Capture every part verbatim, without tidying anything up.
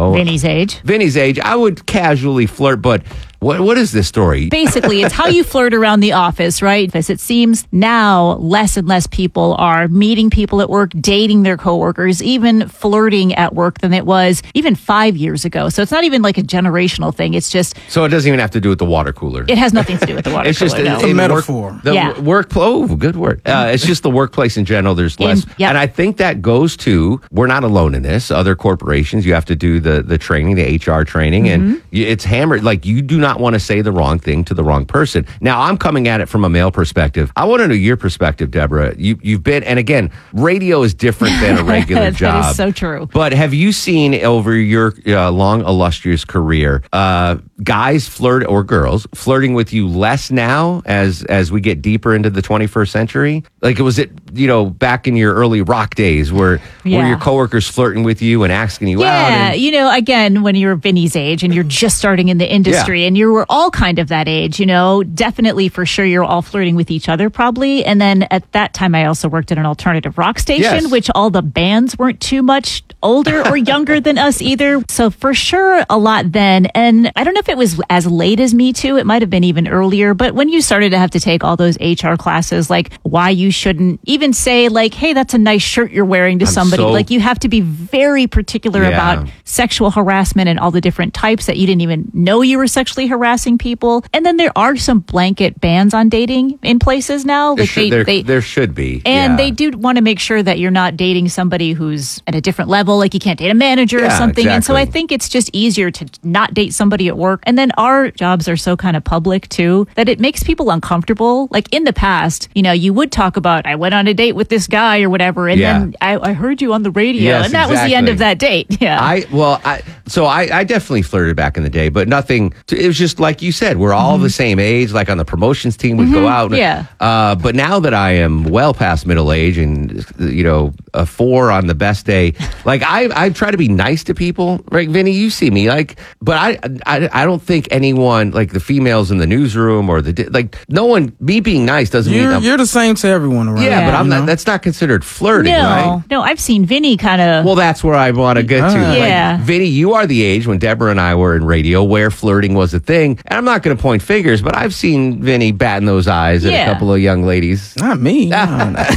know. Vinny's age. Vinny's age. I would casually flirt, but what what is this story? Basically, it's how you flirt around the office, right? Because it seems now less and less people are meeting people at work, dating their coworkers, even flirting at work than it was even five years ago. So it's not even like a generational thing. It's just... So it doesn't even have to do with the water cooler. It has nothing to do with the water it's cooler. Just, no. It's a metaphor. Work, the Yeah. work, oh, good word. Uh, it's just the workplace in general. There's less. In- yep. And I think that goes to, we're not alone in this. Other corporations, you have to do the, the training, the H R training, Mm-hmm. and you, it's hammered. Like, you do not want to say the wrong thing to the wrong person. Now, I'm coming at it from a male perspective. I want to know your perspective, Deborah. You, you've been, and again, radio is different than a regular That job. is so true. But have you seen over your uh, long, illustrious career, uh, guys flirt, or girls flirting with you less now as as we get deeper into the twenty-first century? Like, was it, you know, back in your early rock days where, Yeah. were your coworkers flirting with you and asking you out? Yeah, And, you know, again, when you're Vinny's age and you're just starting in the industry Yeah. and you were all kind of that age, you know, definitely for sure you're all flirting with each other probably. And then at that time, I also worked at an alternative rock station, Yes. which all the bands weren't too much older or younger than us either. So for sure, a lot then. And I don't know if it was as late as Me Too. It might have been even earlier. But when you started to have to take all those H R classes, like why you shouldn't even say like, hey, that's a nice shirt you're wearing to I'm somebody. so- Like you have to be very particular Yeah. about sexual harassment and all the different types that you didn't even know you were sexually harassing people. And then there are some blanket bans on dating in places now. there, Like should, they, there, they, there should be. and yeah. they do want to make sure that you're not dating somebody who's at a different level, like you can't date a manager or Yeah, something. And so I exactly. think it's just easier to not date somebody at work. And then our jobs are so kind of public too that it makes people uncomfortable. Like in the past, you know, you would talk about, I went on a date with this guy or whatever, and Yeah. then I, I heard you on the radio, Yes, and that was the end exactly. of that date. Yeah. I well, I so I, I definitely flirted back in the day, but nothing. It was just like you said, we're all the same age. Like on the promotions team, we'd go out. yeah. Uh, but now that I am well past middle age, and you know, a four on the best day, like I I try to be nice to people. Right, Vinny, you see me like, but I I, I don't think anyone like the females in the newsroom or the like. No one. Me being nice doesn't mean You're, I'm, you're the same to everyone around. yeah, Yeah. but I'm you not. know? That's not considered flirting, no, right? no, I've seen Vinny kind of. Well, that's where I want to get to. Ah. Like, Yeah. Vinny, you are the age when Deborah and I were in radio where flirting was a thing. And I'm not going to point fingers, but I've seen Vinny batting those eyes at Yeah. a couple of young ladies. Not me. No, no.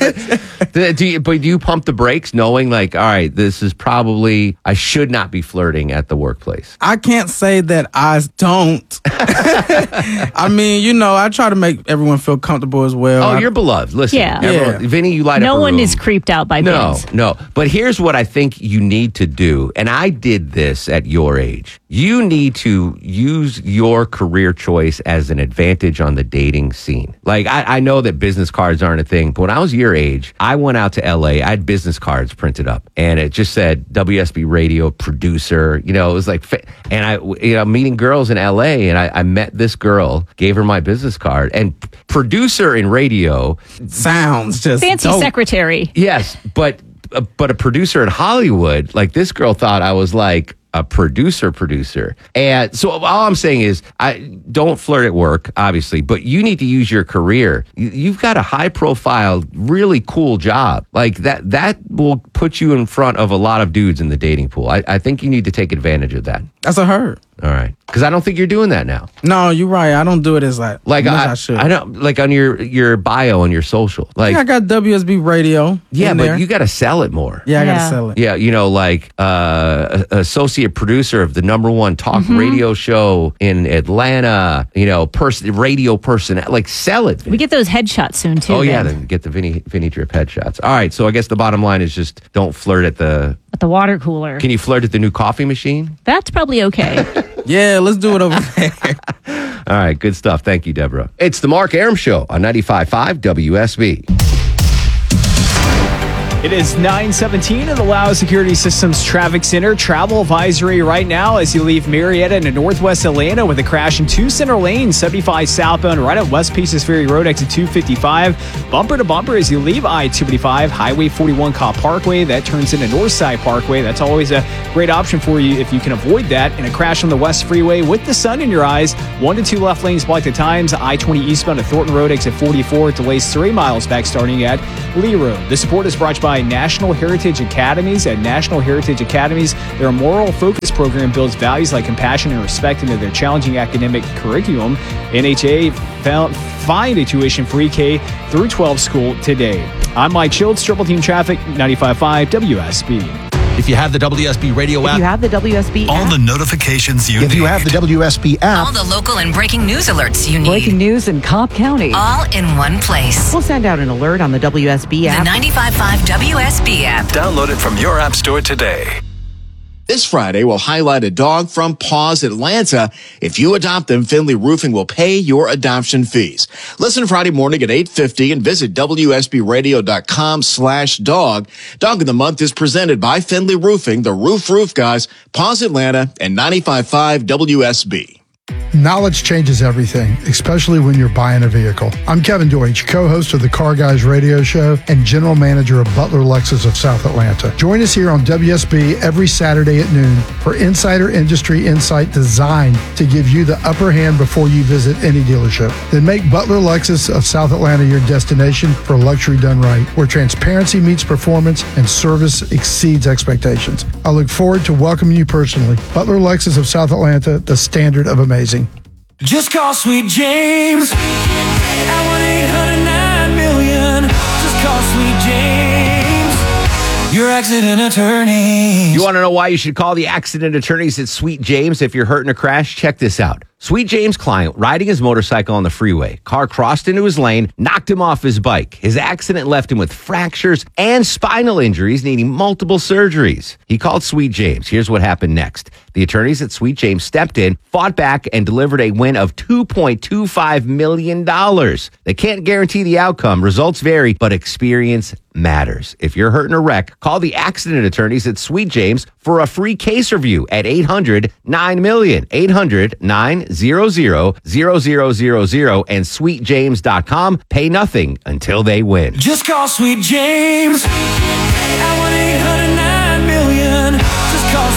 Do do you, but do you pump the brakes knowing, like, all right, this is probably, I should not be flirting at the workplace? I can't say that I don't. I mean, you know, I try to make everyone feel comfortable as well. Oh, I- you're beloved. Listen, Yeah. everyone- Yeah. Vinny, you light no up a one room. is creeped out by No, bands. no. But here's what I think you need to do. And I did this at your age. You need to use your career choice as an advantage on the dating scene. Like, I, I know that business cards aren't a thing, but when I was your age, I went out to L A. I had business cards printed up, and it just said W S B radio producer. You know, it was like, fa- and I, you know, meeting girls in L A, and I, I met this girl, gave her my business card, and producer in radio. sounds just Fancy dope. secretary. Yes, but uh, but a producer in Hollywood, like this girl thought I was like a producer producer. And so all I'm saying is I don't flirt at work, obviously, but you need to use your career. You- You've got a high profile, really cool job. Like that that will put you in front of a lot of dudes in the dating pool. I, I think you need to take advantage of that. That's a hurt. All right. Because I don't think you're doing that now. No, you're right. I don't do it as like, Like much I, I should. I don't like on your your bio on your social. Like I got W S B radio. yeah, in but there. you got to sell it more. yeah, I Yeah. gotta sell it. Yeah, you know, like uh, a- associate producer of the number one talk Mm-hmm. radio show in Atlanta. You know, person, radio person, like sell it. We get those headshots soon too. oh yeah, then, then get the Vinny Vinny Drip headshots. All right, so I guess the bottom line is just don't flirt at the. at the water cooler. Can you flirt at the new coffee machine? That's probably okay. Yeah, let's do it over there. All right, good stuff. Thank you, Deborah. It's the Mark Aram Show on ninety-five point five W S B. It is nine seventeen in the Lao Security Systems Traffic Center. Travel advisory right now as you leave Marietta into northwest Atlanta with a crash in two center lanes, seventy-five southbound right at West Paces Ferry Road, exit two fifty-five. Bumper to bumper as you leave I two eighty-five, Highway forty-one Cobb Parkway. That turns into Northside Parkway. That's always a great option for you if you can avoid that. And a crash on the West Freeway with the sun in your eyes. One to two left lanes blocked at times. I twenty eastbound to Thornton Road, exit forty-four. Delays three miles back starting at Lee Road. The support is brought to you by by National Heritage Academies. At National Heritage Academies, their moral focus program builds values like compassion and respect into their challenging academic curriculum. N H A found, find a tuition-free K through twelve school today. I'm Mike Schultz, Triple Team Traffic, ninety-five point five W S B. If you have the W S B radio app, if you have the W S B all app, the notifications you if need. you have the W S B app, all the local and breaking news alerts you need. breaking news in Cobb County, all in one place. We'll send out an alert on the W S B app. The ninety-five point five W S B app. Download it from your app store today. This Friday, we'll highlight a dog from Paws Atlanta. If you adopt them, Finley Roofing will pay your adoption fees. Listen Friday morning at eight fifty and visit W S B radio dot com slash dog. Dog of the Month is presented by Finley Roofing, the Roof Roof Guys, Paws Atlanta, and ninety-five point five W S B. Knowledge changes everything, especially when you're buying a vehicle. I'm Kevin Deutsch, co-host of the Car Guys radio show and general manager of Butler Lexus of South Atlanta. Join us here on W S B every Saturday at noon for insider industry insight designed to give you the upper hand before you visit any dealership. Then make Butler Lexus of South Atlanta your destination for luxury done right, where transparency meets performance and service exceeds expectations. I look forward to welcoming you personally. Butler Lexus of South Atlanta, the standard of amazing. Just call Sweet James at one eight hundred nine million. Just call Sweet James, your accident attorney. You want to know why you should call the accident attorneys at Sweet James if you're hurt in a crash? Check this out. Sweet James' client, riding his motorcycle on the freeway. Car crossed into his lane, knocked him off his bike. His accident left him with fractures and spinal injuries, needing multiple surgeries. He called Sweet James. Here's what happened next. The attorneys at Sweet James stepped in, fought back, and delivered a win of two point two five million dollars. They can't guarantee the outcome. Results vary, but experience matters. If you're hurt in a wreck, call the accident attorneys at Sweet James for a free case review at eight hundred nine million, eight hundred nine hundred zero zero zero zero and sweet james dot com. Pay nothing until they win. Just call Sweet James at one eight hundred nine million. Just call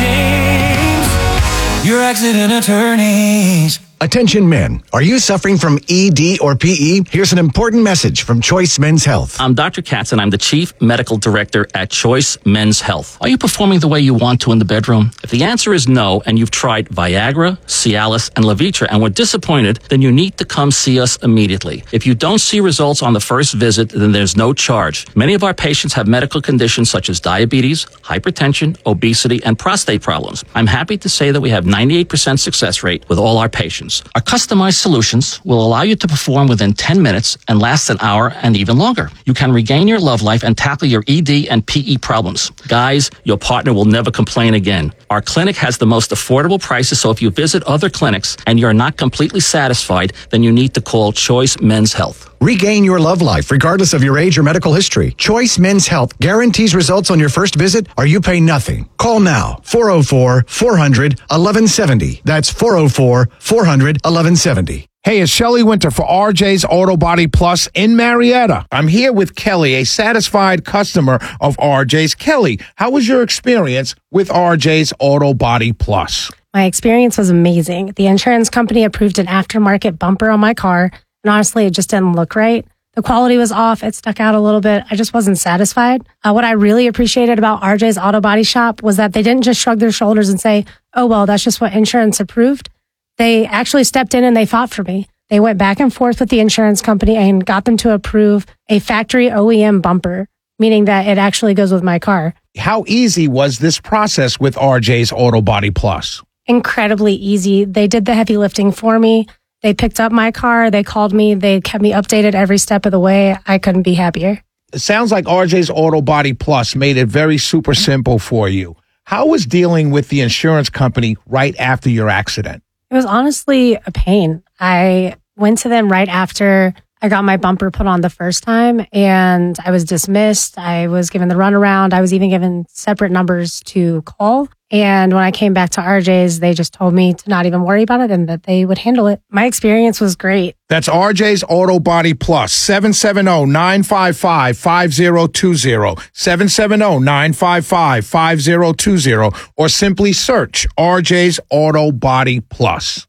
Sweet James, your accident attorneys. Attention men, are you suffering from E D or P E? Here's an important message from Choice Men's Health. I'm Doctor Katz and I'm the Chief Medical Director at Choice Men's Health. Are you performing the way you want to in the bedroom? If the answer is no and you've tried Viagra, Cialis, and Levitra and were disappointed, then you need to come see us immediately. If you don't see results on the first visit, then there's no charge. Many of our patients have medical conditions such as diabetes, hypertension, obesity, and prostate problems. I'm happy to say that we have ninety-eight percent success rate with all our patients. Our customized solutions will allow you to perform within ten minutes and last an hour and even longer. You can regain your love life and tackle your E D and P E problems. Guys, your partner will never complain again. Our clinic has the most affordable prices, so if you visit other clinics and you're not completely satisfied, then you need to call Choice Men's Health. Regain your love life regardless of your age or medical history. Choice Men's Health guarantees results on your first visit or you pay nothing. Call now, four oh four, four hundred, eleven seventy. That's four oh four, four hundred, eleven seventy. Hey, it's Shelley Winter for R J's Auto Body Plus in Marietta. I'm here with Kelly, a satisfied customer of R J's. Kelly, how was your experience with R J's Auto Body Plus? My experience was amazing. The insurance company approved an aftermarket bumper on my car, and honestly, it just didn't look right. The quality was off. It stuck out a little bit. I just wasn't satisfied. Uh, what I really appreciated about R J's Auto Body Shop was that they didn't just shrug their shoulders and say, oh, well, that's just what insurance approved. They actually stepped in and they fought for me. They went back and forth with the insurance company and got them to approve a factory O E M bumper, meaning that it actually goes with my car. How easy was this process with R J's Auto Body Plus? Incredibly easy. They did the heavy lifting for me. They picked up my car. They called me. They kept me updated every step of the way. I couldn't be happier. It sounds like R J's Auto Body Plus made it very super simple for you. How was dealing with the insurance company right after your accident? It was honestly a pain. I went to them right after I got my bumper put on the first time, and I was dismissed. I was given the runaround. I was even given separate numbers to call. And when I came back to R J's, they just told me to not even worry about it and that they would handle it. My experience was great. That's R J's Auto Body Plus, seven seven zero, nine five five, five zero two zero, seven seven zero, nine five five, five zero two zero, or simply search R J's Auto Body Plus.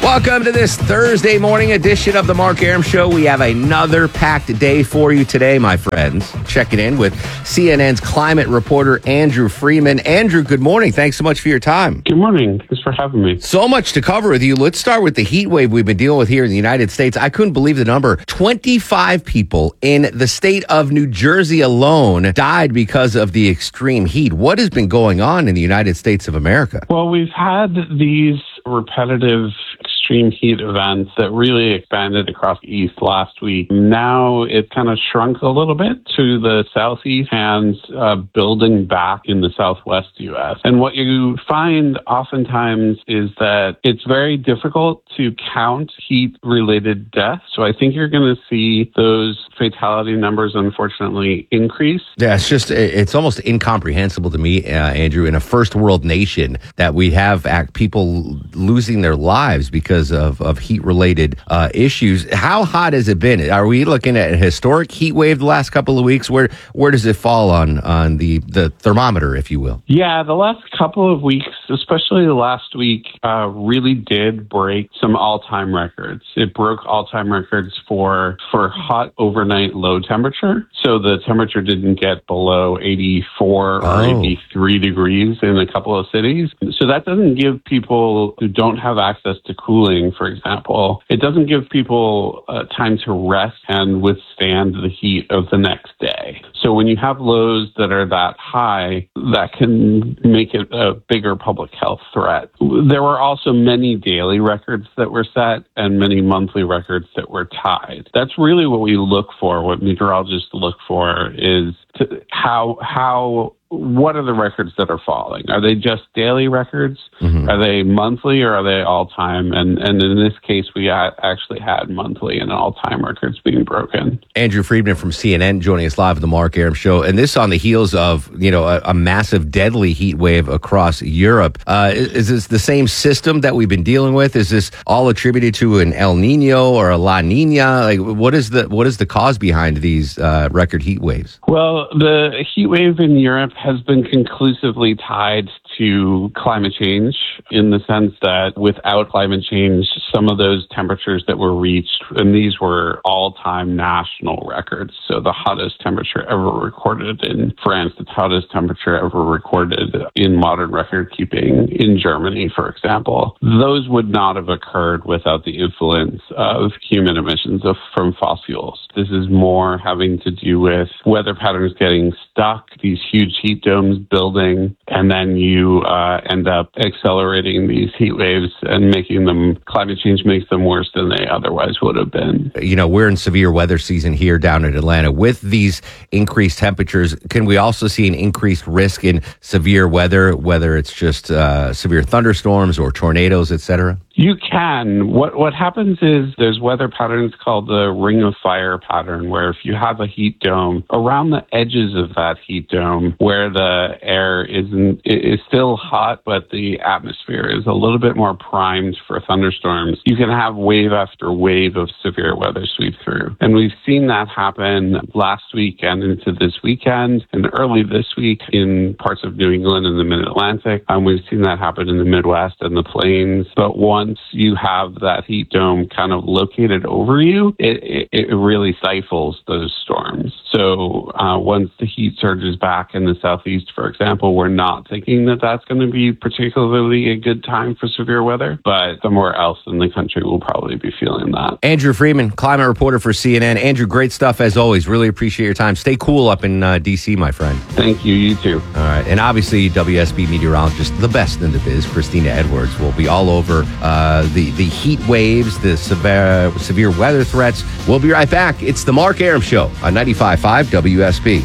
Welcome to this Thursday morning edition of the Mark Arum Show. We have another packed day for you today, my friends. Checking in with C N N's climate reporter, Andrew Freeman. Andrew, good morning. Thanks so much for your time. Good morning. Thanks for having me. So much to cover with you. Let's start with the heat wave we've been dealing with here in the United States. I couldn't believe the number. twenty-five people in the state of New Jersey alone died because of the extreme heat. What has been going on in the United States of America? Well, we've had these repetitive extreme heat events that really expanded across the east last week. Now it kind of shrunk a little bit to the southeast and uh, building back in the southwest U S. And what you find oftentimes is that it's very difficult to count heat-related deaths. So I think you're going to see those fatality numbers, unfortunately, increase. Yeah, it's just, it's almost incomprehensible to me, uh, Andrew, in a first world nation that we have act, people losing their lives because of, of heat-related uh, issues. How hot has it been? Are we looking at a historic heat wave the last couple of weeks? Where where does it fall on, on the, the thermometer, if you will? Yeah, the last couple of weeks, especially the last week, uh, really did break some all-time records. It broke all-time records for, for hot overnight low temperature. So the temperature didn't get below eighty-four Oh. or eighty-three degrees in a couple of cities. So that doesn't give people who don't have access to cooling, for example, it doesn't give people uh, time to rest and withstand the heat of the next day. So when you have lows that are that high, that can make it a bigger public health threat. There were also many daily records that were set and many monthly records that were tied. That's really what we look for. What meteorologists look for is to how how what are the records that are falling? Are they just daily records? Mm-hmm. Are they monthly, or are they all-time? And and in this case, we ha- actually had monthly and all-time records being broken. Andrew Freeman from C N N joining us live at the Mark Arum Show, and this on the heels of, you know, a, a massive, deadly heat wave across Europe. Uh, is, is this the same system that we've been dealing with? Is this all attributed to an El Nino or a La Nina? Like, what is the what is the cause behind these uh, record heat waves? Well, the heat wave in Europe has been conclusively tied to climate change, in the sense that without climate change, some of those temperatures that were reached, and these were all-time national records. So the hottest temperature ever recorded in France, the hottest temperature ever recorded in modern record keeping in Germany, for example. Those would not have occurred without the influence of human emissions of, from fossil fuels. This is more having to do with weather patterns getting stuck, these huge heat domes building, and then you uh, end up accelerating these heat waves and making them, climate change makes them worse than they otherwise would have been. You know, we're in severe weather season here down in Atlanta. With these increased temperatures, can we also see an increased risk in severe weather, whether it's just uh, severe thunderstorms or tornadoes, et cetera? You can. What what happens is there's weather patterns called the ring of fire pattern, where if you have a heat dome, around the edges of that heat dome, where the air isn't is still hot, but the atmosphere is a little bit more primed for thunderstorms, you can have wave after wave of severe weather sweep through. And we've seen that happen last weekend into this weekend, and early this week in parts of New England and the Mid-Atlantic. And we've seen that happen in the Midwest and the Plains. But once you have that heat dome kind of located over you, it, it, it really stifles those storms. So uh, once the heat surges back in the southeast, for example, we're not thinking that that's going to be particularly a good time for severe weather, but somewhere else in the country will probably be feeling that. Andrew Freeman, climate reporter for C N N. Andrew, great stuff as always. Really appreciate your time. Stay cool up in uh, D C, my friend. Thank you. You too. All right. And obviously, W S B meteorologist, the best in the biz, Christina Edwards, will be all over uh, the, the heat waves, the severe, severe weather threats. We'll be right back. It's the Mark Arum Show on ninety-five point five W S B.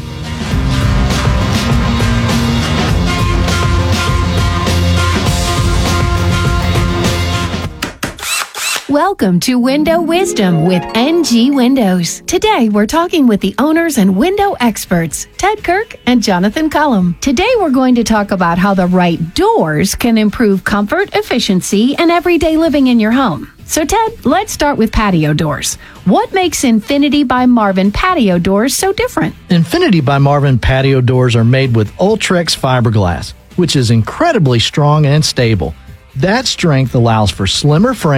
Welcome to Window Wisdom with N G Windows. Today, we're talking with the owners and window experts, Ted Kirk and Jonathan Cullum. Today, we're going to talk about how the right doors can improve comfort, efficiency, and everyday living in your home. So, Ted, let's start with patio doors. What makes Infinity by Marvin patio doors so different? Infinity by Marvin patio doors are made with Ultrex fiberglass, which is incredibly strong and stable. That strength allows for slimmer frames,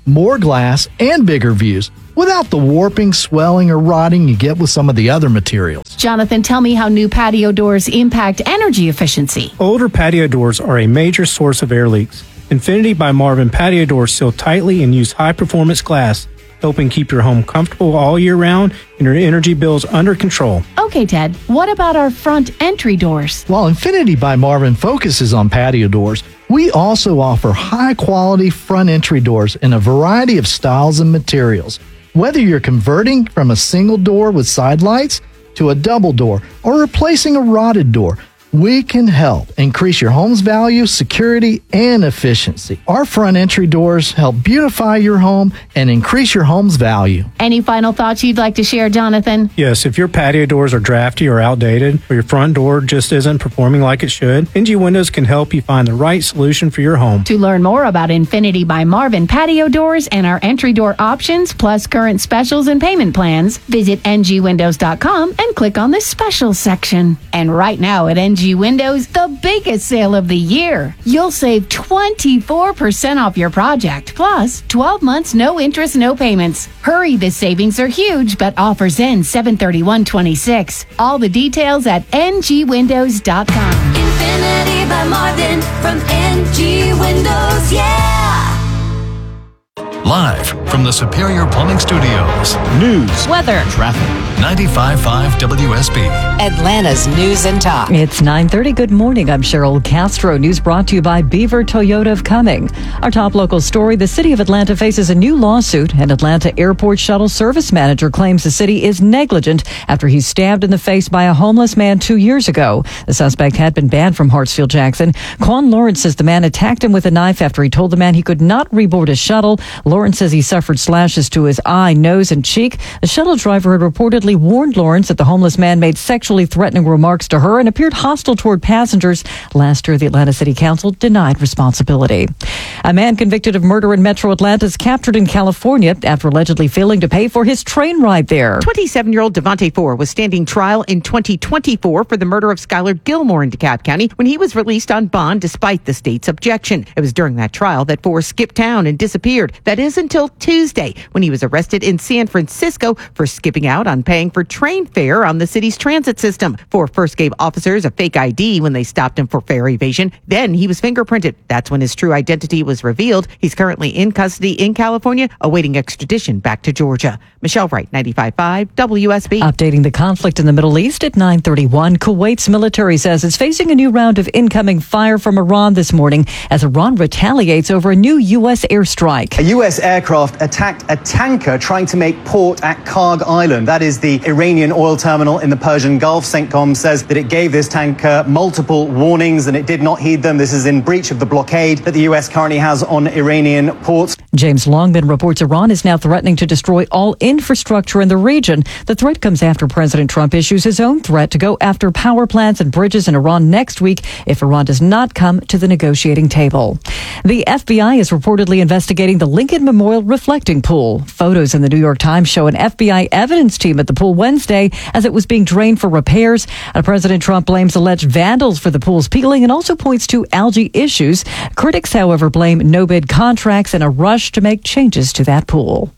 more glass, and bigger views without the warping, swelling, or rotting you get with some of the other materials. Jonathan, tell me how new patio doors impact energy efficiency. Older patio doors are a major source of air leaks. Infinity by Marvin patio doors seal tightly and use high-performance glass, helping keep your home comfortable all year round and your energy bills under control. Okay, Ted, what about our front entry doors? While Infinity by Marvin focuses on patio doors, we also offer high-quality front entry doors in a variety of styles and materials. Whether you're converting from a single door with side lights to a double door or replacing a rotted door, we can help increase your home's value, security, and efficiency. Our front entry doors help beautify your home and increase your home's value. Any final thoughts you'd like to share, Jonathan? Yes, if your patio doors are drafty or outdated, or your front door just isn't performing like it should, N G Windows can help you find the right solution for your home. To learn more about Infinity by Marvin patio doors and our entry door options, plus current specials and payment plans, visit N G windows dot com and click on the specials section. And right now at N G Windows, the biggest sale of the year. You'll save twenty-four percent off your project, plus twelve months, no interest, no payments. Hurry, the savings are huge, but offers end seven thirty-one twenty-six. All the details at N G windows dot com. Infinity by Marvin from N G Windows, yeah! Live from the Superior Plumbing Studios. News, weather, traffic. ninety-five point five W S B. Atlanta's News and Talk. It's nine thirty. Good morning. I'm Cheryl Castro. News brought to you by Beaver Toyota of Cumming. Our top local story, the city of Atlanta faces a new lawsuit. An Atlanta airport shuttle service manager claims the city is negligent after he's stabbed in the face by a homeless man two years ago. The suspect had been banned from Hartsfield-Jackson. Quan Lawrence says the man attacked him with a knife after he told the man he could not reboard his shuttle. Lawrence says he suffered slashes to his eye, nose, and cheek. The shuttle driver had reportedly warned Lawrence that the homeless man made sexually threatening remarks to her and appeared hostile toward passengers. Last year, the Atlanta City Council denied responsibility. A man convicted of murder in Metro Atlanta is captured in California after allegedly failing to pay for his train ride there. twenty-seven-year-old Devontae Four was standing trial in twenty twenty-four for the murder of Skylar Gilmore in DeKalb County when he was released on bond despite the state's objection. It was during that trial that Four skipped town and disappeared. That is until Tuesday when he was arrested in San Francisco for skipping out on paying for train fare on the city's transit system. Four first gave officers a fake I D when they stopped him for fare evasion. Then he was fingerprinted. That's when his true identity was revealed. He's currently in custody in California, awaiting extradition back to Georgia. Michelle Wright, ninety-five point five W S B. Updating the conflict in the Middle East at nine thirty-one. Kuwait's military says it's facing a new round of incoming fire from Iran this morning as Iran retaliates over a new U S airstrike. A U S aircraft attacked a tanker trying to make port at Karg Island. That is the Iranian oil terminal in the Persian Gulf. CENTCOM says that it gave this tanker multiple warnings and it did not heed them. This is in breach of the blockade that the U S currently has on Iranian ports. James Longman reports Iran is now threatening to destroy all infrastructure in the region. The threat comes after President Trump issues his own threat to go after power plants and bridges in Iran next week if Iran does not come to the negotiating table. The F B I is reportedly investigating the Lincoln Memorial reflecting pool. Photos in the New York Times show an F B I evidence team at the pool Wednesday as it was being drained for repairs. And President Trump blames alleged vandals for the pool's peeling and also points to algae issues. Critics, however, blame no-bid contracts and a rush to make changes to that pool.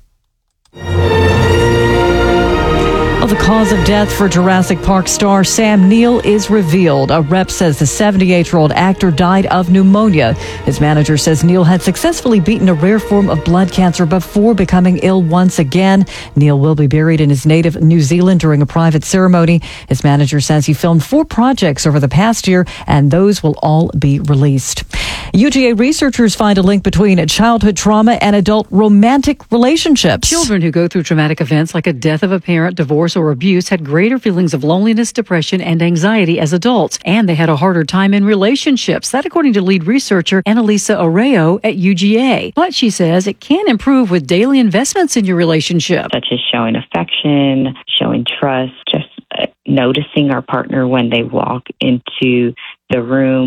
Well, the cause of death for Jurassic Park star Sam Neill is revealed. A rep says the seventy-eight-year-old actor died of pneumonia. His manager says Neill had successfully beaten a rare form of blood cancer before becoming ill once again. Neill will be buried in his native New Zealand during a private ceremony. His manager says he filmed four projects over the past year, and those will all be released. U G A researchers find a link between childhood trauma and adult romantic relationships. Children who go through traumatic events like a death of a parent, divorce, or abuse had greater feelings of loneliness, depression, and anxiety as adults, and they had a harder time in relationships. That according to lead researcher Annalisa Arreo at U G A. But she says it can improve with daily investments in your relationship. Such as showing affection, showing trust, just uh, noticing our partner when they walk into the room,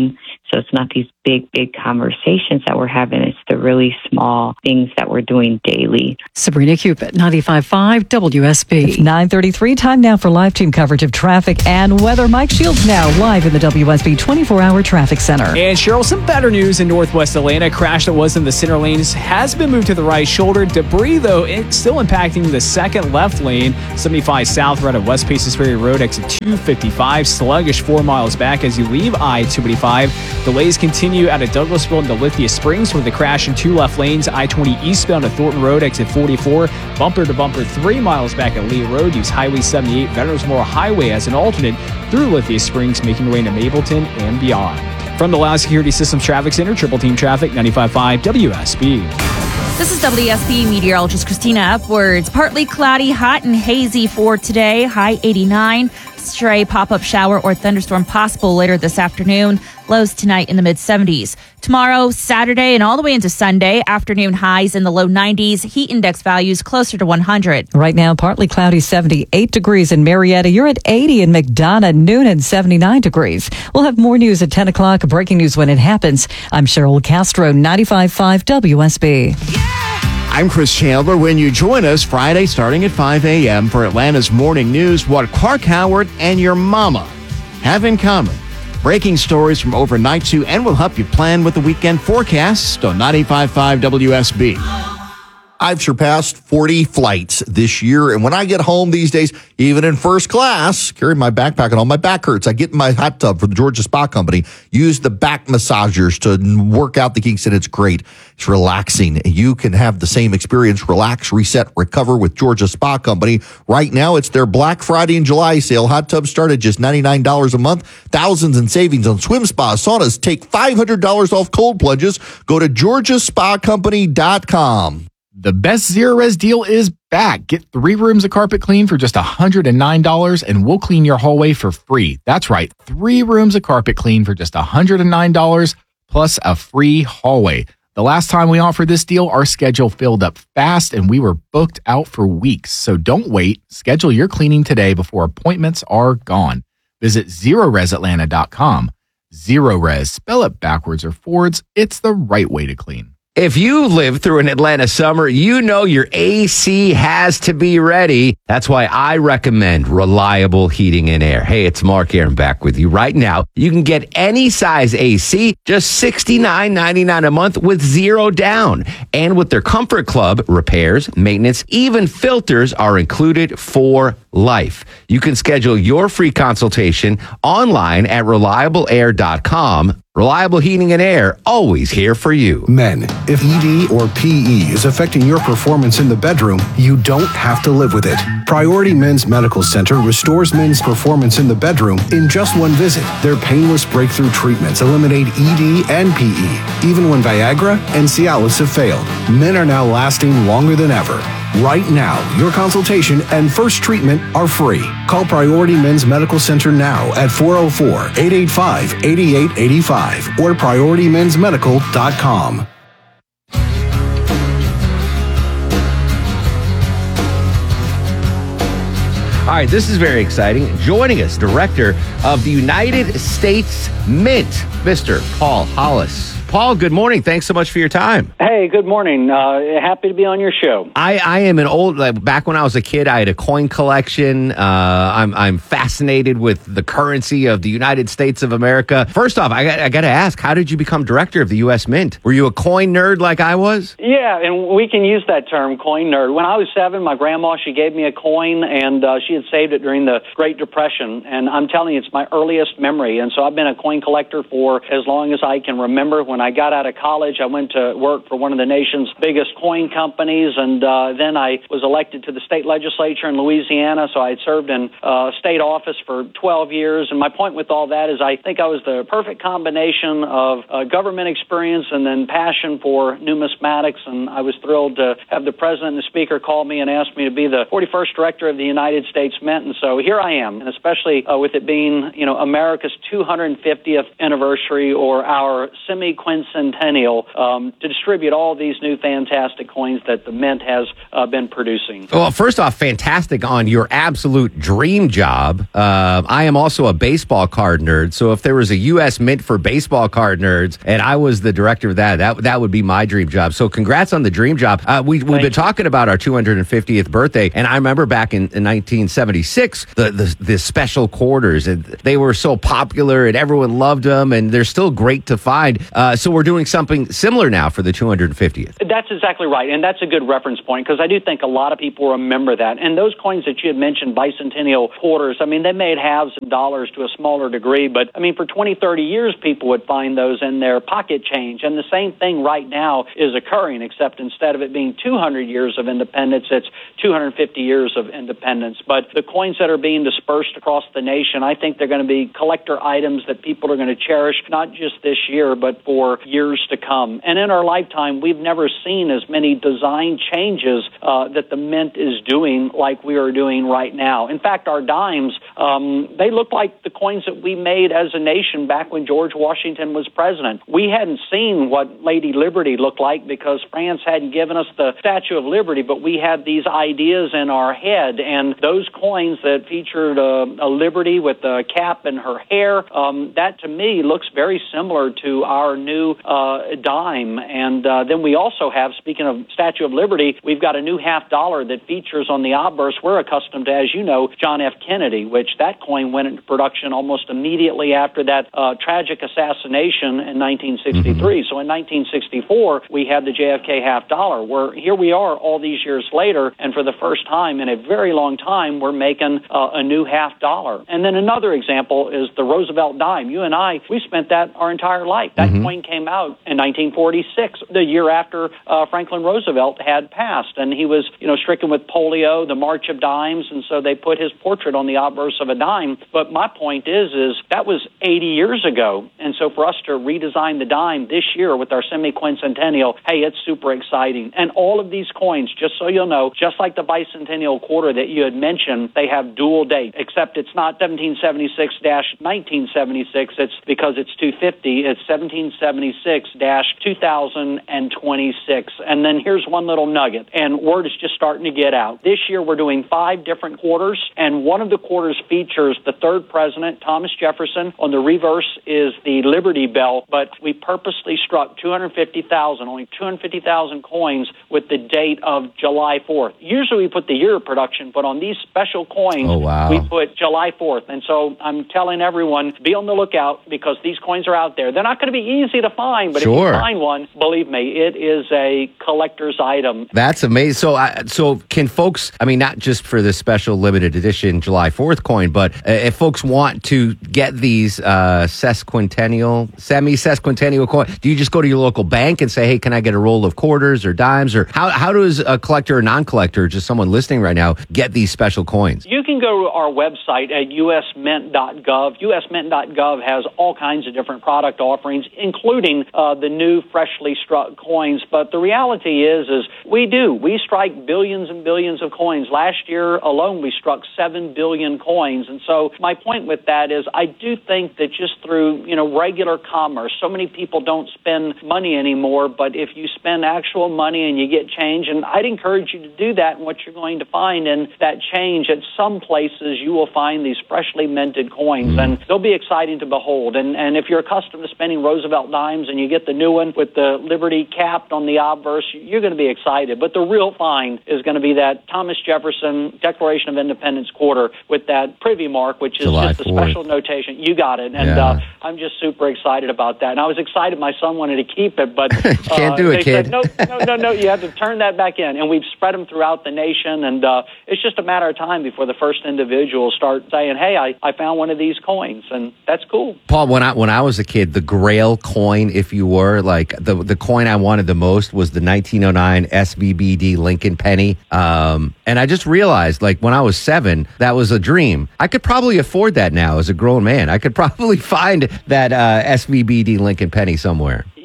So it's not these big, big conversations that we're having. It's the really small things that we're doing daily. Sabrina Cupid, ninety-five point five W S B. It's nine thirty-three. Time now for live team coverage of traffic and weather. Mike Shields now live in the W S B twenty-four hour traffic center. And Cheryl, some better news in Northwest Atlanta. A crash that was in the center lanes has been moved to the right shoulder. Debris, though, it's still impacting the second left lane. seventy-five south right at West Paces Ferry Road, exit two fifty-five. Sluggish four miles back as you leave I two eighty-five. Delays continue out of Douglasville into Lithia Springs with the crash in two left lanes. I twenty eastbound to Thornton Road, exit forty-four. Bumper to bumper three miles back at Lee Road. Use Highway seventy-eight Veterans Memorial Highway as an alternate through Lithia Springs, making your way into Mableton and beyond. From the Loud Security Systems Traffic Center, Triple Team Traffic, ninety-five point five W S B. This is W S B meteorologist Christina Upwards. Partly cloudy, hot and hazy for today. High eighty-nine. Stray pop-up shower or thunderstorm possible later this afternoon. Lows tonight in the mid-seventies. Tomorrow, Saturday, and all the way into Sunday, afternoon highs in the low nineties. Heat index values closer to one hundred. Right now, partly cloudy, seventy-eight degrees in Marietta. You're at eighty in McDonough, noon and seventy-nine degrees. We'll have more news at ten o'clock. Breaking news when it happens. I'm Cheryl Castro, ninety-five point five W S B. I'm Chris Chandler. When you join us Friday starting at five a.m. for Atlanta's Morning News, what Clark Howard and your mama have in common. Breaking stories from overnight to, and we'll help you plan with the weekend forecast on ninety-five point five W S B. I've surpassed forty flights this year, and when I get home these days, even in first class, carry my backpack and all my back hurts. I get in my hot tub from the Georgia Spa Company, use the back massagers to work out the kinks, and it's great. It's relaxing. You can have the same experience, relax, reset, recover with Georgia Spa Company. Right now, it's their Black Friday and July sale. Hot tubs start at just ninety-nine dollars a month. Thousands in savings on swim spas, saunas. Take five hundred dollars off cold plunges. Go to georgia spa company dot com. The best Zero Res deal is back. Get three rooms of carpet clean for just one hundred nine dollars and we'll clean your hallway for free. That's right, three rooms of carpet clean for just one hundred nine dollars plus a free hallway. The last time we offered this deal, our schedule filled up fast and we were booked out for weeks. So don't wait. Schedule your cleaning today before appointments are gone. Visit zero res atlanta dot com. Zero Res, spell it backwards or forwards. It's the right way to clean. If you live through an Atlanta summer, you know your A C has to be ready. That's why I recommend Reliable Heating and Air. Hey, it's Mark Aaron back with you right now. You can get any size A C, just sixty-nine ninety-nine a month with zero down. And with their Comfort Club, repairs, maintenance, even filters are included for life. You can schedule your free consultation online at reliable air dot com. Reliable Heating and Air, always here for you. Men, if E D or P E is affecting your performance in the bedroom, you don't have to live with it. Priority Men's Medical Center restores men's performance in the bedroom in just one visit. Their painless breakthrough treatments eliminate E D and P E. Even when Viagra and Cialis have failed, men are now lasting longer than ever. Right now, your consultation and first treatment are free. Call Priority Men's Medical Center now at four oh four, eight eight five, eight eight eight five or priority men's medical dot com. All right, this is very exciting. Joining us, Director of the United States Mint, Mister Paul Hollis. Paul, good morning. Thanks so much for your time. Hey, good morning. Uh, happy to be on your show. I, I am an old, like, back when I was a kid, I had a coin collection. Uh, I'm I'm fascinated with the currency of the United States of America. First off, I got, I got to ask, how did you become director of the U S Mint? Were you a coin nerd like I was? Yeah, and we can use that term, coin nerd. When I was seven, my grandma, she gave me a coin, and uh, she had saved it during the Great Depression. And I'm telling you, it's my earliest memory. And so I've been a coin collector for as long as I can remember. When When I got out of college, I went to work for one of the nation's biggest coin companies, and uh, then I was elected to the state legislature in Louisiana, so I had served in uh, state office for twelve years. And my point with all that is I think I was the perfect combination of uh, government experience and then passion for numismatics, and I was thrilled to have the president and the speaker call me and ask me to be the forty-first director of the United States Mint, and so here I am, and especially uh, with it being, you know, America's two hundred fiftieth anniversary, or our semi-quincentennial semi-quincentennial um, to distribute all these new fantastic coins that the Mint has uh, been producing. Well, first off, fantastic on your absolute dream job. Uh, I am also a baseball card nerd, so if there was a U S Mint for baseball card nerds and I was the director of that, that, that would be my dream job. So congrats on the dream job. Uh, we, we've been talking about our two hundred fiftieth birthday, and I remember back in, in nineteen seventy-six, the, the, the special quarters, and they were so popular and everyone loved them, and they're still great to find. Uh, so we're doing something similar now for the two hundred fiftieth. That's exactly right, and that's a good reference point, because I do think a lot of people remember that. And those coins that you had mentioned, bicentennial quarters, I mean, they made halves of dollars to a smaller degree, but I mean, for twenty, thirty years, people would find those in their pocket change. And the same thing right now is occurring, except instead of it being two hundred years of independence, it's two hundred fifty years of independence. But the coins that are being dispersed across the nation, I think they're going to be collector items that people are going to cherish, not just this year, but for years to come. And in our lifetime, we've never seen as many design changes uh, that the Mint is doing like we are doing right now. In fact, our dimes, um, they look like the coins that we made as a nation back when George Washington was president. We hadn't seen what Lady Liberty looked like because France hadn't given us the Statue of Liberty, but we had these ideas in our head, and those coins that featured a, a Liberty with a cap and her hair, um, that to me looks very similar to our new uh, dime. And uh, then we also have, speaking of Statue of Liberty, we've got a new half dollar that features on the obverse. We're accustomed to, as you know, John F. Kennedy, which that coin went into production almost immediately after that uh, tragic assassination in nineteen sixty-three. Mm-hmm. So in nineteen sixty-four, we had the J F K half dollar, where here we are all these years later, and for the first time in a very long time, we're making uh, a new half dollar. And then another example is the Roosevelt dime. You and I, we spent that our entire life. That mm-hmm. coin came out in nineteen forty-six, the year after uh, Franklin Roosevelt had passed, and he was, you know, stricken with polio, the March of Dimes, and so they put his portrait on the obverse of a dime. But my point is, is that was eighty years ago, and so for us to redesign the dime this year with our semi-quincentennial, hey, it's super exciting. And all of these coins, just so you'll know, just like the bicentennial quarter that you had mentioned, they have dual date, except it's not seventeen seventy-six to nineteen seventy-six. It's because it's two fifty. It's seventeen seventy-six to two thousand twenty-six. And then here's one little nugget, and word is just starting to get out. This year we're doing five different quarters, and one of the quarters features the third president, Thomas Jefferson. On the reverse is the Liberty Bell, but we purposely struck two hundred fifty thousand, only two hundred fifty thousand coins with the date of July fourth. Usually we put the year of production, but on these special coins, oh, wow. we put July fourth. And so I'm telling everyone, be on the lookout because these coins are out there. They're not going to be easy to find, but sure. if you find one, believe me, it is a collector's item. That's amazing. So, I, so can folks, I mean, not just for this special limited edition July fourth coin, but uh, if folks want to get these uh, sesquicentennial, semi-sesquicentennial coins, do you just go to your local bank and say, hey, can I get a roll of quarters or dimes? Or how, how does a collector or non-collector, just someone listening right now, get these special coins? You can go to our website at u s mint dot gov. u s mint dot gov has all kinds of different product offerings, including uh, the new freshly struck coins. But the reality is, is we do. We strike billions and billions of coins. Last year alone, we struck seven billion coins. And so my point with that is I do think that just through, you know, regular commerce, so many people don't spend money anymore, but if you spend actual money and you get change, and I'd encourage you to do that, and what you're going to find in that change, at some places you will find these freshly minted coins, mm. and they'll be exciting to behold. And, and if you're accustomed to spending Roosevelt dimes and you get the new one with the Liberty capped on the obverse, you're going to be excited. But the real find is going to be that Thomas Jefferson Declaration of Independence quarter with that privy mark, which is July just a special notation. You got it. And yeah. uh, I'm just super excited about that. And I was excited my son wanted to keep it, but can't uh, do it, they kid. said, no, no, no, no, you have to turn that back in. And we've spread them throughout the nation, and uh, it's just a matter of time before the first individuals start saying, hey, I, I found one of these coins, and that's cool. Paul, when I when I was a kid, the Grail coin, if you were, like the the coin I wanted the most was the nineteen oh nine S V B D Lincoln penny. Um, and I just realized, like when I was seven, that was a dream. I could probably afford that now as a grown man. I could probably find that uh, S V B D Lincoln penny somewhere.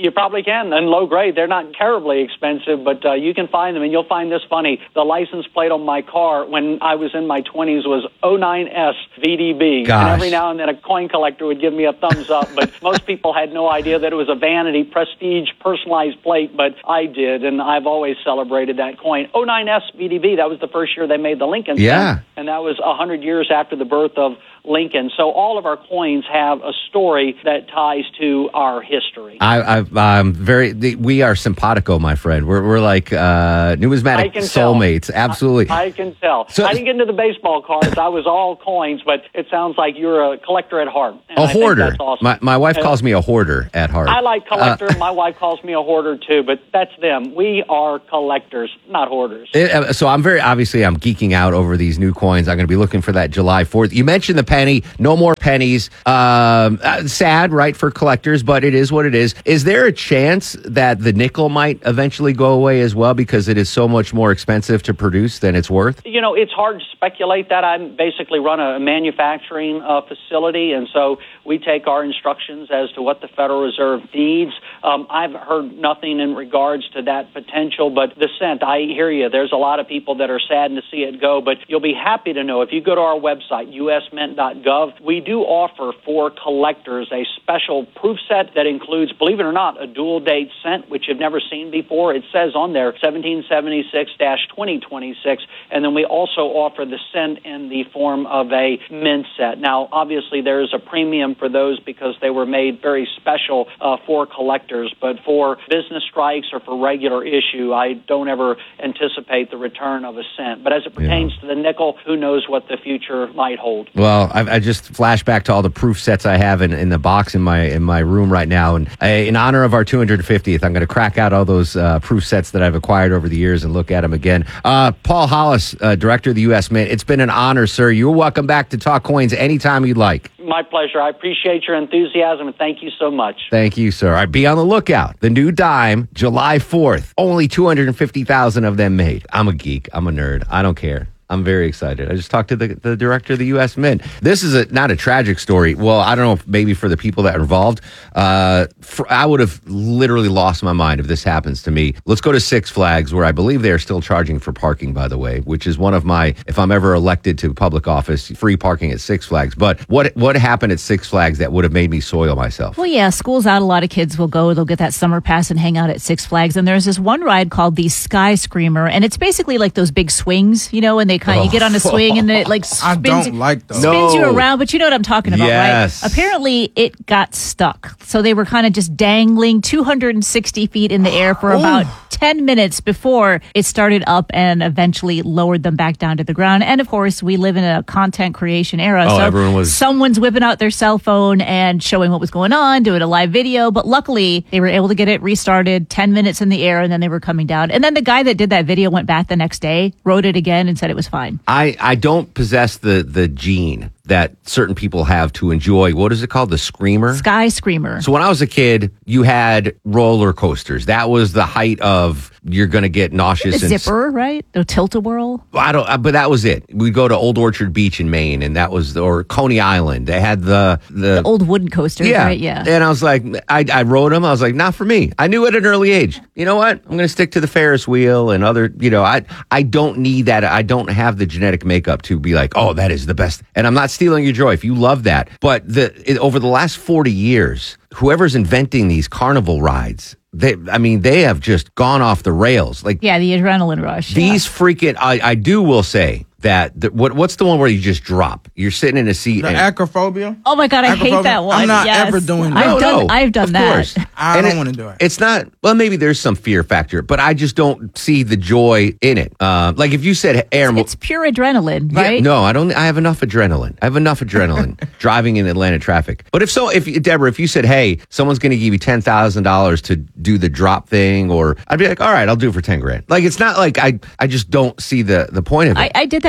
You probably can. And low grade, they're not terribly expensive, but uh, you can find them. And you'll find this funny. The license plate on my car when I was in my twenties was oh nine S V D B. Gosh. And every now and then a coin collector would give me a thumbs up, but most people had no idea that it was a vanity, prestige, personalized plate, but I did, and I've always celebrated that coin. oh nine S V D B, that was the first year they made the Lincoln Yeah. cent, and that was one hundred years after the birth of Lincoln. So all of our coins have a story that ties to our history. I, I've, I'm very. The, we are simpatico, my friend. We're we're like uh, numismatic I can tell. soulmates. Absolutely. I, I can tell. So- I didn't get into the baseball cards. I was all coins, but it sounds like you're a collector at heart. And a I think hoarder. that's awesome. My my wife And calls me a hoarder at heart. I like collector. Uh, My wife calls me a hoarder too, but that's them. We are collectors, not hoarders. It, uh, so I'm very obviously I'm geeking out over these new coins. I'm going to be looking for that July fourth. You mentioned the penny. No more pennies. Um, uh, sad, right, for collectors, but it is what it is. Is there a chance that the nickel might eventually go away as well because it is so much more expensive to produce than it's worth? You know, it's hard to speculate that. I basically run a manufacturing uh, facility, and so we take our instructions as to what the Federal Reserve needs. Um, I've heard nothing in regards to that potential, but the cent, I hear you. There's a lot of people that are saddened to see it go, but you'll be happy to know if you go to our website, U S mint dot gov, we do offer for collectors a special proof set that includes, believe it or not, a dual date cent, which you've never seen before. It says on there seventeen seventy-six to twenty twenty-six, and then we also offer the cent in the form of a mint set. Now, obviously, there is a premium for those because they were made very special uh, for collectors, but for business strikes or for regular issue, I don't ever anticipate the return of a cent. But as it pertains yeah. to the nickel, who knows what the future might hold. Well, I, I just flash back to all the proof sets I have in, in the box in my in my room right now, and I, in honor of our two hundred fiftieth, I'm going to crack out all those uh, proof sets that I've acquired over the years and look at them again. Uh, Paul Hollis, uh, director of the U S Mint, it's been an honor, sir. You're welcome back to Talk Coins anytime you'd like. My pleasure. I appreciate your enthusiasm, and thank you so much. Thank you, sir. All right, be on the lookout. The new dime, July fourth. Only two hundred fifty thousand of them made. I'm a geek. I'm a nerd. I don't care. I'm very excited. I just talked to the, the director of the U S Mint. This is a, not a tragic story. Well, I don't know if maybe for the people that are involved. Uh, for, I would have literally lost my mind if this happens to me. Let's go to Six Flags, where I believe they are still charging for parking, by the way, which is one of my, if I'm ever elected to public office, free parking at Six Flags. But what what happened at Six Flags that would have made me soil myself? Well, yeah, school's out. A lot of kids will go. They'll get that summer pass and hang out at Six Flags. And there's this one ride called the Sky Screamer, and it's basically like those big swings, you know, and they kind of, oh. you get on a swing and then it like spins, I don't like those. spins No. you around, but you know what I'm talking about, Yes. right? Apparently it got stuck. So they were kind of just dangling two hundred sixty feet in the air for about ten minutes before it started up and eventually lowered them back down to the ground. And of course, we live in a content creation era. Oh, so everyone was- someone's whipping out their cell phone and showing what was going on, doing a live video. But luckily, they were able to get it restarted, ten minutes in the air, and then they were coming down. And then the guy that did that video went back the next day, wrote it again, and said it was fine. I, I don't possess the, the gene that certain people have to enjoy. What is it called? The Screamer? Sky Screamer. So when I was a kid, you had roller coasters. That was the height of you're going to get nauseous. The and Zipper, right? The Tilt-A-Whirl. I don't, uh, but that was it. We'd go to Old Orchard Beach in Maine, and that was, or Coney Island. They had the the, The old wooden coasters, yeah, right? Yeah. And I was like, I, I rode them. I was like, not for me. I knew at an early age. You know what? I'm going to stick to the Ferris wheel and other. You know, I I don't need that. I don't have the genetic makeup to be like, oh, that is the best. And I'm not stealing your joy if you love that. But the it, over the last forty years, whoever's inventing these carnival rides, they, I mean, they have just gone off the rails. Like Yeah, the adrenaline rush. these freaking, I, I do will say that, the, what what's the one where you just drop? You're sitting in a seat. The and, acrophobia? Oh my God, I hate Acrophobia? that one. I'm not Yes. ever doing that. I've No, done, no, I've done of that. course. I And don't want to do it. It's not, well, maybe there's some fear factor, but I just don't see the joy in it. Uh, like if you said, Aaron, It's pure adrenaline, yeah, right? no, I don't. I have enough adrenaline. I have enough adrenaline driving in Atlanta traffic. But if so, if Deborah, if you said, "Hey, someone's going to give you ten thousand dollars to do the drop thing," or I'd be like, "All right, I'll do it for ten grand." Like it's not like I. I just don't see the the point of it. I, I did that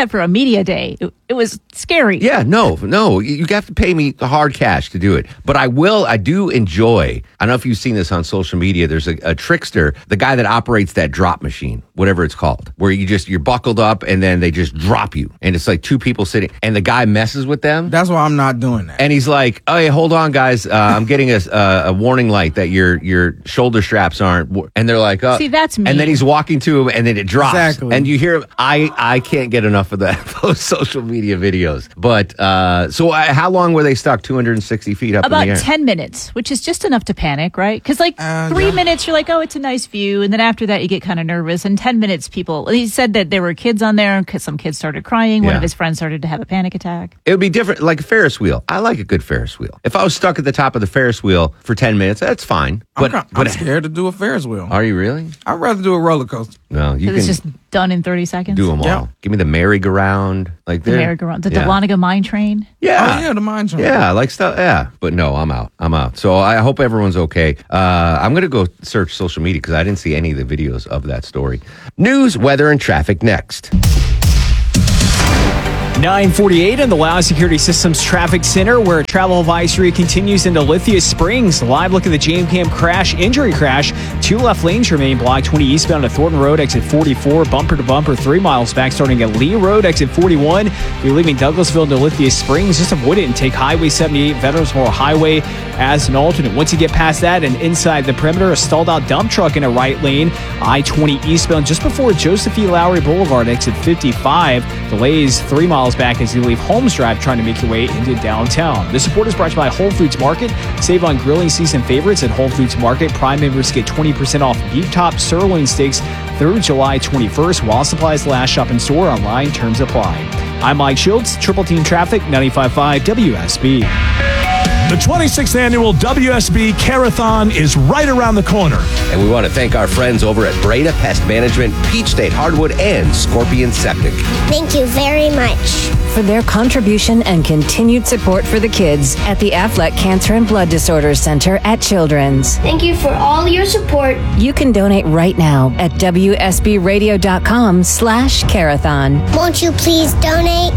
that for a media day. It, it was scary. Yeah, no, no. You you have to pay me the hard cash to do it. But I will, I do enjoy, I don't know if you've seen this on social media. There's a, a trickster, the guy that operates that drop machine, whatever it's called, where you just, you're buckled up and then they just drop you. And it's like two people sitting and the guy messes with them. That's why I'm not doing that. And he's like, oh, yeah, hold on, guys. Uh, I'm getting a, a, a warning light that your your shoulder straps aren't. And they're like, oh. See, that's me. And then he's walking to him and then it drops. Exactly. And you hear him. I, I can't get enough of that, those social media videos. But uh, so uh, how long were they stuck? two hundred sixty feet up About in the air? ten minutes, which is just enough to panic, right? Because like Uh, three yeah. minutes, you're like, oh, it's a nice view. And then after that, you get kind of nervous. And ten minutes, people, he said that there were kids on there because some kids started crying. One Yeah. of his friends started to have a panic attack. It would be different, like a Ferris wheel. I like a good Ferris wheel. If I was stuck at the top of the Ferris wheel for ten minutes, that's fine. But, I'm, but I'm scared to do a Ferris wheel. Are you really? I'd rather do a roller coaster. No, you Because can it's just done in thirty seconds. do them all. Yeah. Give me the merry-go-round. Like The they're- merry-go-round, the yeah. Dahlonega mine train. Yeah. Oh, yeah, the mine train. Yeah, like stuff. Yeah, but no, I'm out. I'm out. So I hope everyone's okay. Uh, I'm gonna go search social media because I didn't see any of the videos of that story. News, weather, and traffic next. nine forty-eight in the Lao Security Systems Traffic Center, where a travel advisory continues into Lithia Springs. Live look at the J M Cam crash, injury crash. Two left lanes remain blocked. twenty eastbound to Thornton Road, exit forty-four. Bumper to bumper, three miles back, starting at Lee Road, exit forty-one. You're leaving Douglasville into Lithia Springs. Just avoid it and take Highway seventy-eight, Veterans Memorial Highway as an alternate. Once you get past that and inside the perimeter, a stalled out dump truck in a right lane. I twenty eastbound just before Joseph E. Lowry Boulevard, exit fifty-five. Delays three miles back as you leave Holmes Drive trying to make your way into downtown. This support is brought to you by Whole Foods Market. Save on grilling season favorites at Whole Foods Market. Prime members get twenty percent off beef top sirloin steaks through July twenty-first. While supplies last, shop in store, online, terms apply. I'm Mike Shields, Triple Team Traffic, ninety-five point five W S B. The twenty-sixth annual W S B Carathon is right around the corner. And we want to thank our friends over at Breda Pest Management, Peach State Hardwood, and Scorpion Septic. Thank you very much for their contribution and continued support for the kids at the Aflac Cancer and Blood Disorders Center at Children's. Thank you for all your support. You can donate right now at W S B radio dot com slash Carathon. Won't you please donate?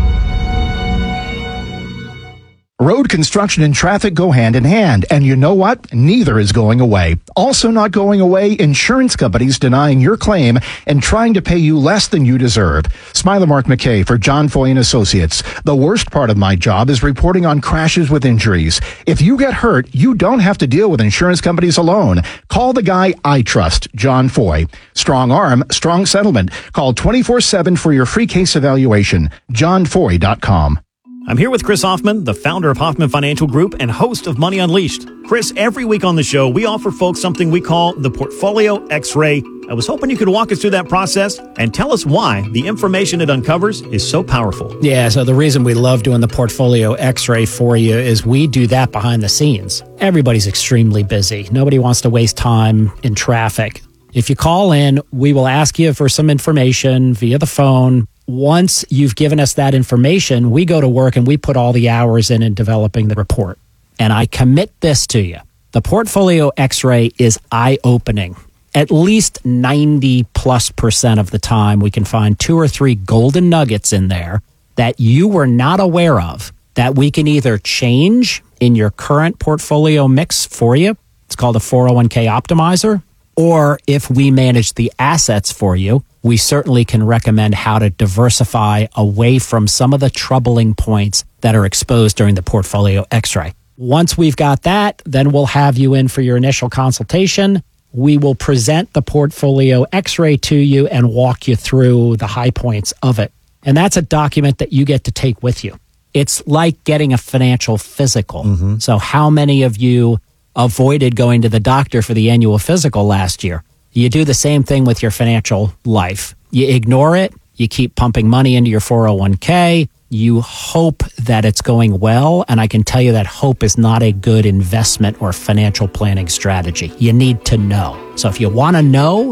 Road construction and traffic go hand in hand, and you know what? Neither is going away. Also not going away, insurance companies denying your claim and trying to pay you less than you deserve. Smiler Mark McKay for John Foy and Associates. The worst part of my job is reporting on crashes with injuries. If you get hurt, you don't have to deal with insurance companies alone. Call the guy I trust, John Foy. Strong arm, strong settlement. Call twenty-four seven for your free case evaluation. john foy dot com. I'm here with Chris Hoffman, the founder of Hoffman Financial Group and host of Money Unleashed. Chris, every week on the show, we offer folks something we call the Portfolio X-Ray. I was hoping you could walk us through that process and tell us why the information it uncovers is so powerful. Yeah, so the reason we love doing the Portfolio X-Ray for you is we do that behind the scenes. Everybody's extremely busy. Nobody wants to waste time in traffic. If you call in, we will ask you for some information via the phone. Once you've given us that information, we go to work and we put all the hours in in developing the report. And I commit this to you. The Portfolio X-Ray is eye-opening. At least ninety plus percent of the time, we can find two or three golden nuggets in there that you were not aware of that we can either change in your current portfolio mix for you. It's called a four oh one k optimizer. Or if we manage the assets for you, we certainly can recommend how to diversify away from some of the troubling points that are exposed during the Portfolio X-ray. Once we've got that, then we'll have you in for your initial consultation. We will present the Portfolio X-ray to you and walk you through the high points of it. And that's a document that you get to take with you. It's like getting a financial physical. Mm-hmm. So how many of you avoided going to the doctor for the annual physical last year? You do the same thing with your financial life. You ignore it. You keep pumping money into your four oh one k. You hope that it's going well. And I can tell you that hope is not a good investment or financial planning strategy. You need to know. So if you want to know,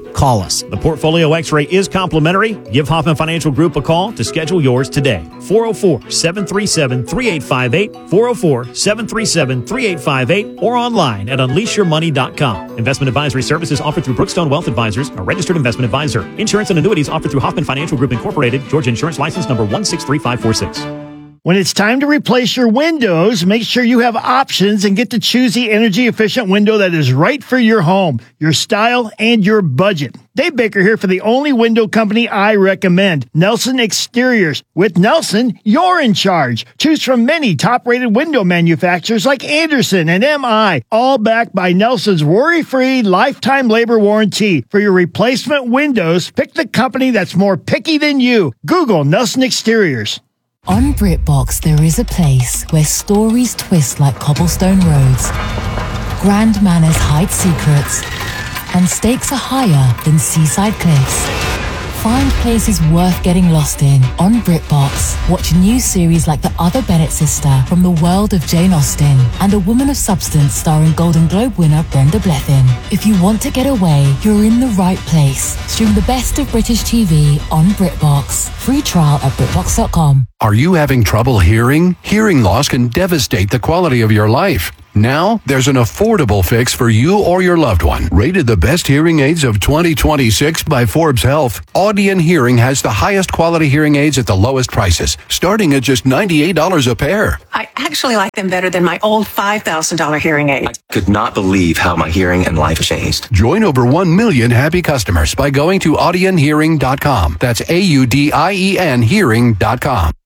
call us. The Portfolio X-ray is complimentary. Give Hoffman Financial Group a call to schedule yours today. four oh four, seven three seven, three eight five eight, four oh four, seven three seven, three eight five eight, or online at unleash your money dot com. Investment advisory services offered through Brookstone Wealth Advisors, a registered investment advisor. Insurance and annuities offered through Hoffman Financial Group Incorporated, Georgia Insurance License number one six three five four six. When it's time to replace your windows, make sure you have options and get to choose the energy-efficient window that is right for your home, your style, and your budget. Dave Baker here for the only window company I recommend, Nelson Exteriors. With Nelson, you're in charge. Choose from many top-rated window manufacturers like Anderson and M I, all backed by Nelson's worry-free lifetime labor warranty. For your replacement windows, pick the company that's more picky than you. Google Nelson Exteriors. On BritBox, there is a place where stories twist like cobblestone roads, grand manners hide secrets, and stakes are higher than seaside cliffs. Find places worth getting lost in on BritBox. Watch new series like The Other Bennett Sister from the world of Jane Austen and A Woman of Substance starring Golden Globe winner Brenda Blethyn. If you want to get away, you're in the right place. Stream the best of British T V on BritBox. Free trial at BritBox dot com. Are you having trouble hearing? Hearing loss can devastate the quality of your life. Now, there's an affordable fix for you or your loved one. Rated the best hearing aids of twenty twenty-six by Forbes Health, Audion Hearing has the highest quality hearing aids at the lowest prices, starting at just ninety-eight dollars a pair. I actually like them better than my old five thousand dollars hearing aid. I could not believe how my hearing and life changed. Join over one million happy customers by going to audion hearing dot com. That's A U D I E N hearing dot com.